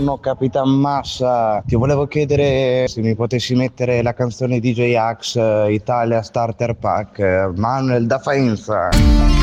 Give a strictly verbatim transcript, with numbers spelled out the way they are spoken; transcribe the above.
buongiorno Capitan Massa, ti volevo chiedere se mi potessi mettere la canzone D J Axe, eh, Italia Starter Pack, eh, Manuel da Faenza.